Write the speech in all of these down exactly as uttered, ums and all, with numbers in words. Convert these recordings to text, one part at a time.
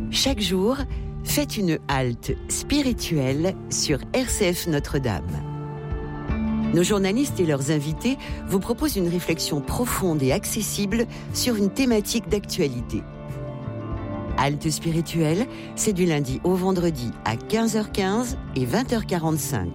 Chaque jour, faites une halte spirituelle sur R C F Notre-Dame. Nos journalistes et leurs invités vous proposent une réflexion profonde et accessible sur une thématique d'actualité. Halte spirituelle, c'est du lundi au vendredi à quinze heures quinze et vingt heures quarante-cinq.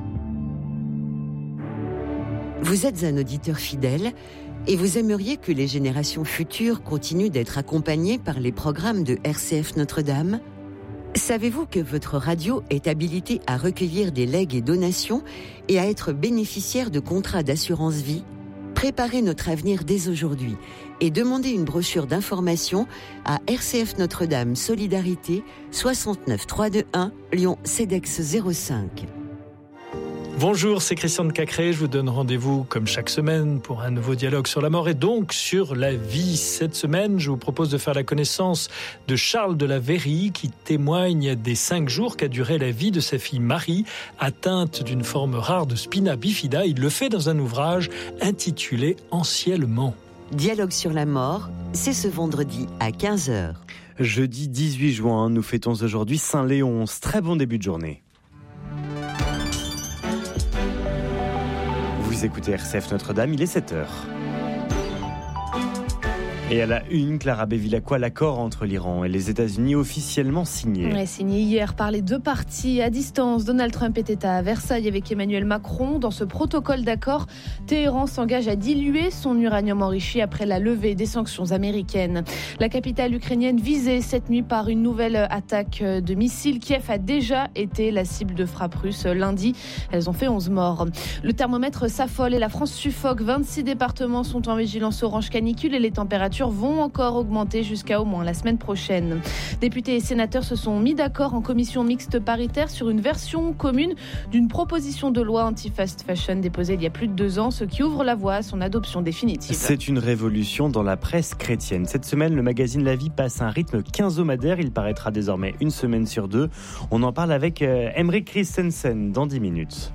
Vous êtes un auditeur fidèle et vous aimeriez que les générations futures continuent d'être accompagnées par les programmes de R C F Notre-Dame ? Savez-vous que votre radio est habilitée à recueillir des legs et donations et à être bénéficiaire de contrats d'assurance vie ? Préparez notre avenir dès aujourd'hui et demandez une brochure d'information à R C F Notre-Dame Solidarité soixante-neuf trois cent vingt-et-un Lyon CEDEX zéro cinq. Bonjour, c'est Christian de Cacré. Je vous donne rendez-vous comme chaque semaine pour un nouveau dialogue sur la mort et donc sur la vie. Cette semaine, je vous propose de faire la connaissance de Charles de la Verrie qui témoigne des cinq jours qu'a duré la vie de sa fille Marie, atteinte d'une forme rare de spina bifida. Il le fait dans un ouvrage intitulé Anciennement. Dialogue sur la mort, c'est ce vendredi à quinze heures. Jeudi dix-huit juin, nous fêtons aujourd'hui Saint-Léonce. Très bon début de journée. Vous écoutez R C F Notre-Dame, il est sept heures. Et à la une, Clara Bevilacqua, l'accord entre l'Iran et les États-Unis officiellement signé. Ouais, signé hier par les deux parties à distance. Donald Trump était à Versailles avec Emmanuel Macron. Dans ce protocole d'accord, Téhéran s'engage à diluer son uranium enrichi après la levée des sanctions américaines. La capitale ukrainienne visée cette nuit par une nouvelle attaque de missiles. Kiev a déjà été la cible de frappes russes lundi. Elles ont fait onze morts. Le thermomètre s'affole et la France suffoque. vingt-six départements sont en vigilance orange canicule et les températures vont encore augmenter jusqu'à au moins la semaine prochaine. Députés et sénateurs se sont mis d'accord en commission mixte paritaire sur une version commune d'une proposition de loi anti-fast fashion déposée il y a plus de deux ans, ce qui ouvre la voie à son adoption définitive. C'est une révolution dans la presse chrétienne. Cette semaine, le magazine La Vie passe à un rythme quinzomadaire. Il paraîtra désormais une semaine sur deux. On en parle avec euh, Emmerich Christensen dans dix minutes.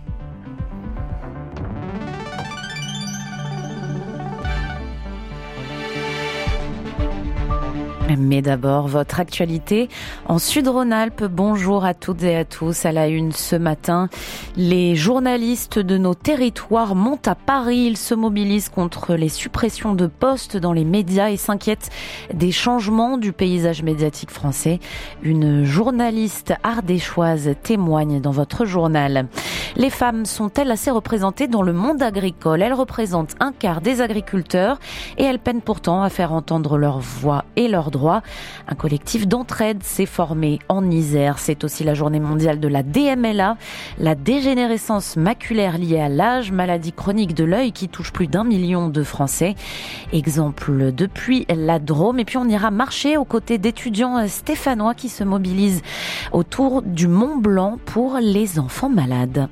Mais d'abord, votre actualité en Sud-Rhône-Alpes. Bonjour à toutes et à tous. À la une ce matin, les journalistes de nos territoires montent à Paris. Ils se mobilisent contre les suppressions de postes dans les médias et s'inquiètent des changements du paysage médiatique français. Une journaliste ardéchoise témoigne dans votre journal. Les femmes sont-elles assez représentées dans le monde agricole ? Elles représentent un quart des agriculteurs et elles peinent pourtant à faire entendre leur voix et leurs droits. Un collectif d'entraide s'est formé en Isère. C'est aussi la journée mondiale de la D M L A, la dégénérescence maculaire liée à l'âge, maladie chronique de l'œil qui touche plus d'un million de Français. Exemple depuis la Drôme. Et puis on ira marcher aux côtés d'étudiants stéphanois qui se mobilisent autour du Mont Blanc pour les enfants malades.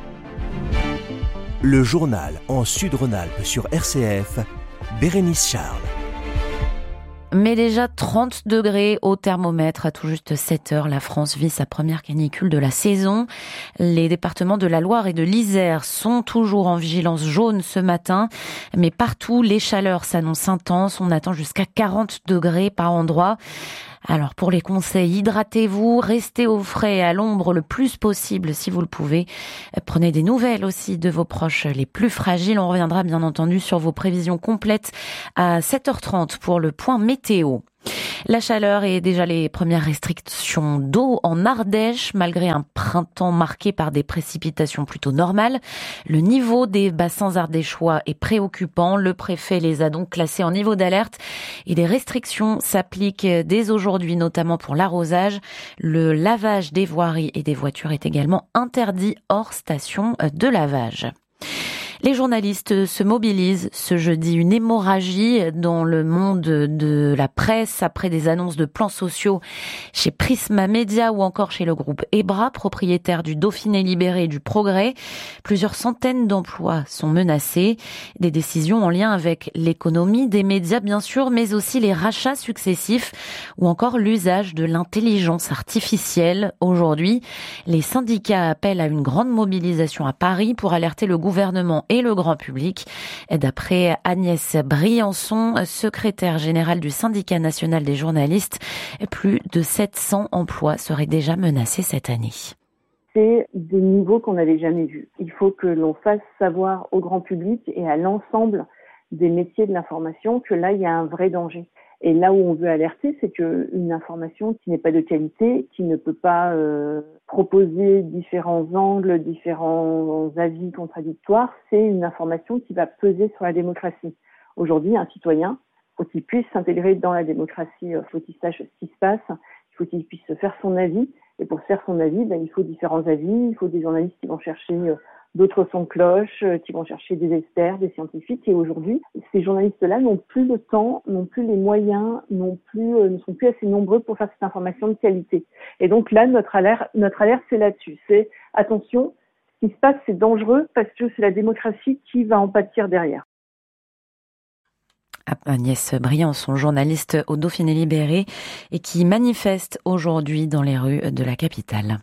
Le journal en Sud-Rhône-Alpes sur R C F, Bérénice Charles. Mais déjà trente degrés au thermomètre à tout juste sept heures. La France vit sa première canicule de la saison. Les départements de la Loire et de l'Isère sont toujours en vigilance jaune ce matin. Mais partout, les chaleurs s'annoncent intenses. On attend jusqu'à quarante degrés par endroit. Alors pour les conseils, hydratez-vous, restez au frais et à l'ombre le plus possible si vous le pouvez. Prenez des nouvelles aussi de vos proches les plus fragiles. On reviendra bien entendu sur vos prévisions complètes à sept heures trente pour le point météo. La chaleur et déjà les premières restrictions d'eau en Ardèche, malgré un printemps marqué par des précipitations plutôt normales. Le niveau des bassins ardéchois est préoccupant. Le préfet les a donc classés en niveau d'alerte et les restrictions s'appliquent dès aujourd'hui, notamment pour l'arrosage. Le lavage des voiries et des voitures est également interdit hors station de lavage. Les journalistes se mobilisent ce jeudi. Une hémorragie dans le monde de la presse après des annonces de plans sociaux chez Prisma Media ou encore chez le groupe Ebra, propriétaire du Dauphiné Libéré et du Progrès. Plusieurs centaines d'emplois sont menacés. Des décisions en lien avec l'économie des médias, bien sûr, mais aussi les rachats successifs ou encore l'usage de l'intelligence artificielle. Aujourd'hui, les syndicats appellent à une grande mobilisation à Paris pour alerter le gouvernement et le grand public. D'après Agnès Briançon, secrétaire générale du syndicat national des journalistes, plus de sept cents emplois seraient déjà menacés cette année. C'est des niveaux qu'on n'avait jamais vus. Il faut que l'on fasse savoir au grand public et à l'ensemble des métiers de l'information que là, il y a un vrai danger. Et là où on veut alerter, c'est qu'une information qui n'est pas de qualité, qui ne peut pas euh, proposer différents angles, différents avis contradictoires, c'est une information qui va peser sur la démocratie. Aujourd'hui, un citoyen, faut qu'il puisse s'intégrer dans la démocratie, faut qu'il sache ce qui se passe, il faut qu'il puisse se faire son avis. Et pour se faire son avis, ben, il faut différents avis, il faut des journalistes qui vont chercher euh, d'autres sons de cloche, euh, qui vont chercher des experts, des scientifiques. Et aujourd'hui, ces journalistes-là n'ont plus le temps, n'ont plus les moyens, n'ont plus, euh, ne sont plus assez nombreux pour faire cette information de qualité. Et donc là, notre alerte, notre alerte, c'est là-dessus. C'est attention, ce qui se passe, c'est dangereux parce que c'est la démocratie qui va en pâtir derrière. Agnès Briançon, journaliste au Dauphiné Libéré et qui manifeste aujourd'hui dans les rues de la capitale.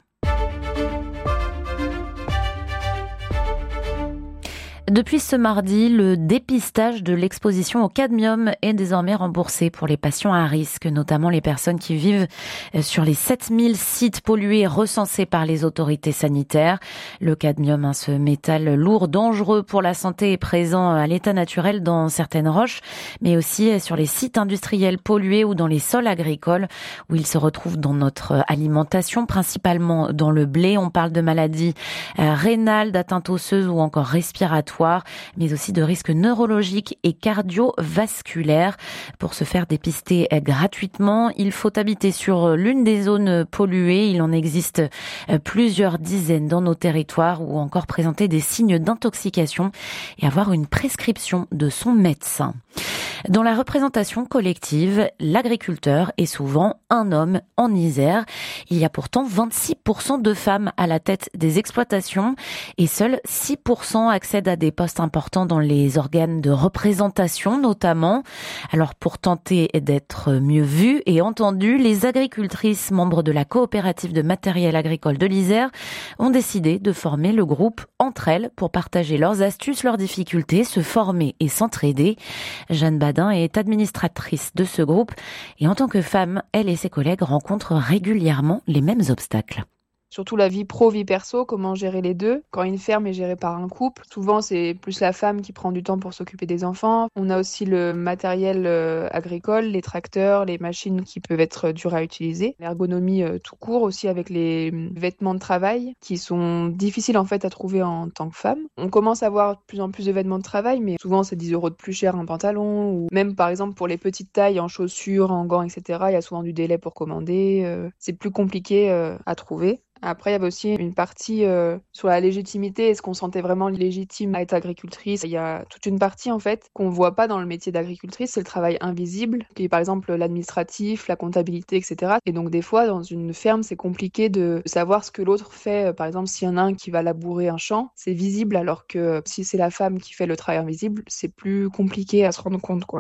Depuis ce mardi, le dépistage de l'exposition au cadmium est désormais remboursé pour les patients à risque, notamment les personnes qui vivent sur les sept mille sites pollués recensés par les autorités sanitaires. Le cadmium, hein, ce métal lourd, dangereux pour la santé, est présent à l'état naturel dans certaines roches, mais aussi sur les sites industriels pollués ou dans les sols agricoles où il se retrouve dans notre alimentation, principalement dans le blé. On parle de maladies rénales, d'atteintes osseuses ou encore respiratoires, mais aussi de risques neurologiques et cardiovasculaires. Pour se faire dépister gratuitement, il faut habiter sur l'une des zones polluées. Il en existe plusieurs dizaines dans nos territoires ou encore présenter des signes d'intoxication et avoir une prescription de son médecin. Dans la représentation collective, l'agriculteur est souvent un homme en Isère. Il y a pourtant vingt-six pour cent de femmes à la tête des exploitations et seuls six pour cent accèdent à des postes importants dans les organes de représentation notamment. Alors pour tenter d'être mieux vues et entendues, les agricultrices membres de la coopérative de matériel agricole de l'Isère ont décidé de former le groupe entre elles pour partager leurs astuces, leurs difficultés, se former et s'entraider. Jeanne Badin est administratrice de ce groupe et en tant que femme, elle et ses collègues rencontrent régulièrement les mêmes obstacles. Surtout la vie pro, vie perso, comment gérer les deux. Quand une ferme est gérée par un couple, souvent c'est plus la femme qui prend du temps pour s'occuper des enfants. On a aussi le matériel euh, agricole, les tracteurs, les machines qui peuvent être dures à utiliser. L'ergonomie euh, tout court aussi avec les vêtements de travail qui sont difficiles en fait à trouver en tant que femme. On commence à avoir de plus en plus de vêtements de travail, mais souvent c'est dix euros de plus cher un pantalon. Ou même par exemple pour les petites tailles en chaussures, en gants, et cetera. Il y a souvent du délai pour commander. Euh, c'est plus compliqué euh, à trouver. Après, il y avait aussi une partie euh, sur la légitimité. Est-ce qu'on se sentait vraiment légitime à être agricultrice ? Il y a toute une partie, en fait, qu'on voit pas dans le métier d'agricultrice. C'est le travail invisible, qui est par exemple l'administratif, la comptabilité, et cetera. Et donc, des fois, dans une ferme, c'est compliqué de savoir ce que l'autre fait. Par exemple, s'il y en a un qui va labourer un champ, c'est visible, alors que si c'est la femme qui fait le travail invisible, c'est plus compliqué à se rendre compte, quoi.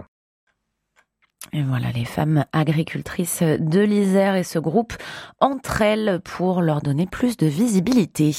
Et voilà les femmes agricultrices de l'Isère et ce groupe entre elles pour leur donner plus de visibilité.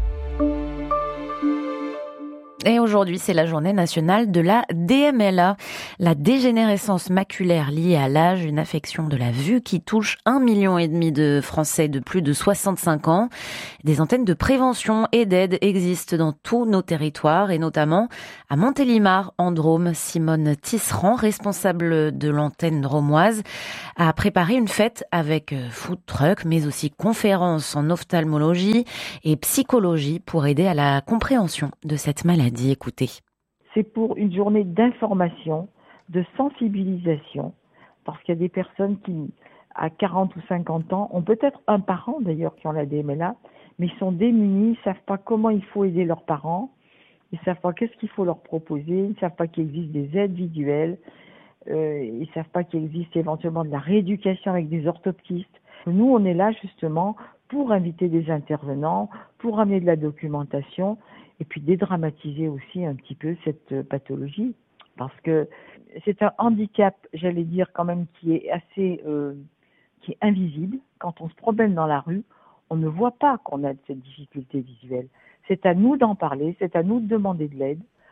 Et aujourd'hui, c'est la journée nationale de la D M L A, la dégénérescence maculaire liée à l'âge, une affection de la vue qui touche un million et demi de Français de plus de soixante-cinq ans. Des antennes de prévention et d'aide existent dans tous nos territoires et notamment à Montélimar, en Drôme. Simone Tisserand, responsable de l'antenne drômoise, a préparé une fête avec food truck, mais aussi conférences en ophtalmologie et psychologie pour aider à la compréhension de cette maladie. Écoutez. C'est pour une journée d'information, de sensibilisation, parce qu'il y a des personnes qui, à quarante ou cinquante ans, ont peut-être un parent d'ailleurs qui ont la D M L A, mais ils sont démunis, ils ne savent pas comment il faut aider leurs parents, ils ne savent pas qu'est-ce qu'il faut leur proposer, ils ne savent pas qu'il existe des aides visuelles, euh, ils ne savent pas qu'il existe éventuellement de la rééducation avec des orthoptistes. Nous, on est là justement pour inviter des intervenants, pour amener de la documentation, et puis dédramatiser aussi un petit peu cette pathologie, parce que c'est un handicap, j'allais dire quand même, qui est assez, euh, qui est invisible. Quand on se promène dans la rue, on ne voit pas qu'on a cette difficulté visuelle. C'est à nous d'en parler, c'est à nous de demander de l'aide.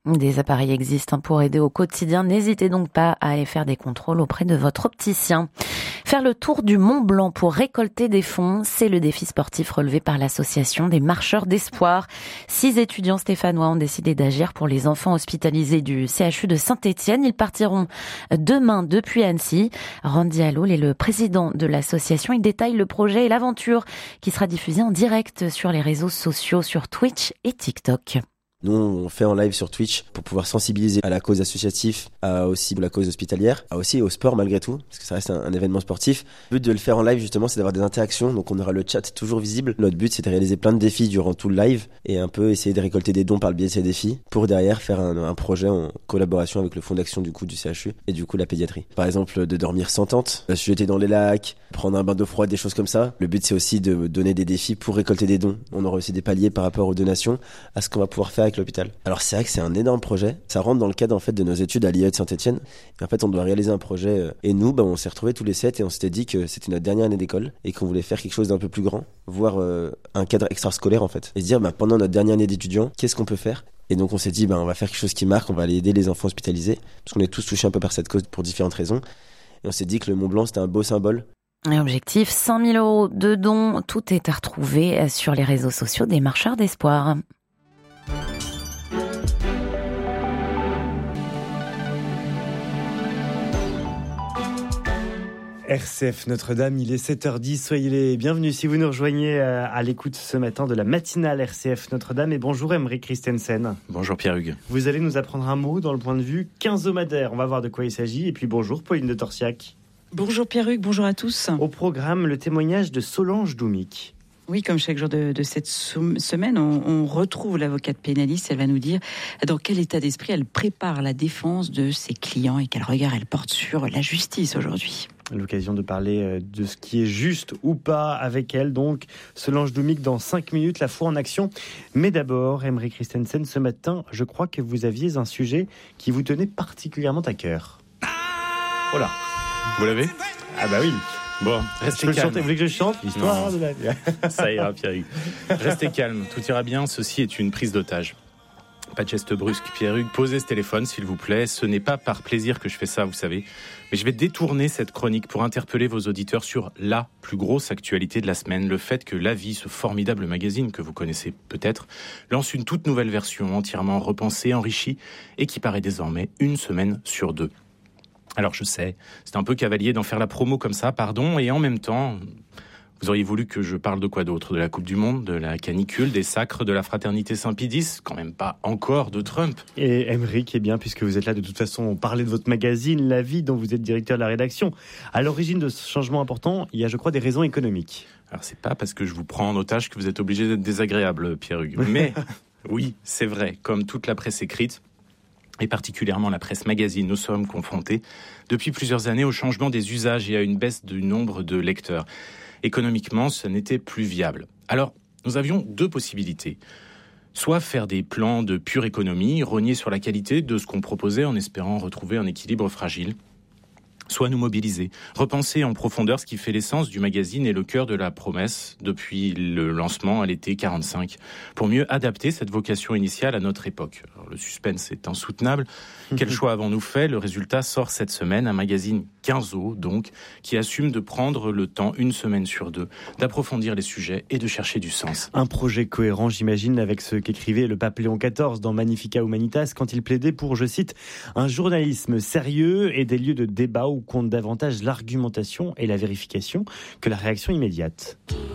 Des appareils existent pour aider au quotidien. N'hésitez donc pas à aller faire des contrôles auprès de votre opticien. Faire le tour du Mont Blanc pour récolter des fonds, c'est le défi sportif relevé par l'association des marcheurs d'espoir. Six étudiants stéphanois ont décidé d'agir pour les enfants hospitalisés du C H U de Saint-Étienne. Ils partiront demain depuis Annecy. Randy Allol est le président de l'association. Il détaille le projet et l'aventure qui sera diffusée en direct sur les réseaux sociaux, sur Twitch et TikTok. Nous, on fait en live sur Twitch pour pouvoir sensibiliser à la cause associative, à aussi la cause hospitalière, à aussi au sport malgré tout, parce que ça reste un, un événement sportif. Le but de le faire en live, justement, c'est d'avoir des interactions. Donc, on aura le chat toujours visible. Notre but, c'est de réaliser plein de défis durant tout le live et un peu essayer de récolter des dons par le biais de ces défis pour derrière faire un, un projet en collaboration avec le fonds d'action du coup du C H U et du coup la pédiatrie. Par exemple, de dormir sans tente, de se jeter dans les lacs, prendre un bain d'eau froide, des choses comme ça. Le but, c'est aussi de donner des défis pour récolter des dons. On aura aussi des paliers par rapport aux donations, à ce qu'on va pouvoir faire avec l'hôpital. Alors c'est vrai que c'est un énorme projet. Ça rentre dans le cadre en fait de nos études à l'I A E de Saint-Étienne. Et en fait, on doit réaliser un projet. Et nous, bah, on s'est retrouvés tous les sept et on s'était dit que c'était notre dernière année d'école et qu'on voulait faire quelque chose d'un peu plus grand, voire euh, un cadre extrascolaire en fait. Et se dire, bah, pendant notre dernière année d'étudiant, qu'est-ce qu'on peut faire ? Et donc on s'est dit, bah, on va faire quelque chose qui marque. On va aller aider les enfants hospitalisés parce qu'on est tous touchés un peu par cette cause pour différentes raisons. Et on s'est dit que le Mont Blanc c'était un beau symbole. Et objectif, cinq mille euros de dons. Tout est à retrouver sur les réseaux sociaux des marcheurs d'espoir. R C F Notre-Dame, il est sept heures dix, soyez les bienvenus si vous nous rejoignez à l'écoute ce matin de la matinale R C F Notre-Dame. Et bonjour Aymeric Christensen. Bonjour Pierre-Hugues. Vous allez nous apprendre un mot dans le point de vue quinzomadaire, on va voir de quoi il s'agit. Et puis bonjour Pauline de Torsiac. Bonjour Pierre-Hugues, bonjour à tous. Au programme, le témoignage de Solange Doumic. Oui, comme chaque jour de, de cette semaine, on, on retrouve l'avocate pénaliste. Elle va nous dire dans quel état d'esprit elle prépare la défense de ses clients et quel regard elle porte sur la justice aujourd'hui. L'occasion de parler de ce qui est juste ou pas avec elle, donc Solange Doumic dans cinq minutes, la foi en action. Mais d'abord, Aymeric Christensen, ce matin, je crois que vous aviez un sujet qui vous tenait particulièrement à cœur. Oh là. Vous l'avez ? Ah bah oui. Bon, restez calme. Chanter. Vous voulez que je chante l'histoire de la vie ? Ça ira, Pierre-Hugues. Restez calme, tout ira bien. Ceci est une prise d'otage. Pas de geste brusque, Pierre-Hugues. Posez ce téléphone, s'il vous plaît. Ce n'est pas par plaisir que je fais ça, vous savez. Mais je vais détourner cette chronique pour interpeller vos auditeurs sur la plus grosse actualité de la semaine. Le fait que La Vie, ce formidable magazine que vous connaissez peut-être, lance une toute nouvelle version entièrement repensée, enrichie et qui paraît désormais une semaine sur deux. Alors je sais, c'est un peu cavalier d'en faire la promo comme ça, pardon, et en même temps, vous auriez voulu que je parle de quoi d'autre ? De la Coupe du Monde, de la canicule, des sacres, de la fraternité Saint-Pédis, quand même pas encore de Trump. Et Aymeric, eh bien, puisque vous êtes là de toute façon, on parlait de votre magazine La Vie, dont vous êtes directeur de la rédaction. À l'origine de ce changement important, il y a, je crois, des raisons économiques. Alors c'est pas parce que je vous prends en otage que vous êtes obligé d'être désagréable, Pierre-Hugues. Mais oui, c'est vrai, comme toute la presse écrite, et particulièrement la presse magazine, nous sommes confrontés depuis plusieurs années au changement des usages et à une baisse du nombre de lecteurs. Économiquement, ce n'était plus viable. Alors, nous avions deux possibilités. Soit faire des plans de pure économie, rogner sur la qualité de ce qu'on proposait en espérant retrouver un équilibre fragile. Soit nous mobiliser, repenser en profondeur ce qui fait l'essence du magazine et le cœur de la promesse depuis le lancement à l'été quarante-cinq, pour mieux adapter cette vocation initiale à notre époque. Alors, le suspense est insoutenable. Quel choix avons-nous fait ? Le résultat sort cette semaine, un magazine quinzo, donc, qui assume de prendre le temps, une semaine sur deux, d'approfondir les sujets et de chercher du sens. Un projet cohérent, j'imagine, avec ce qu'écrivait le pape Léon quatorze dans Magnificat Humanitas, quand il plaidait pour, je cite, un journalisme sérieux et des lieux de débat où compte davantage l'argumentation et la vérification que la réaction immédiate.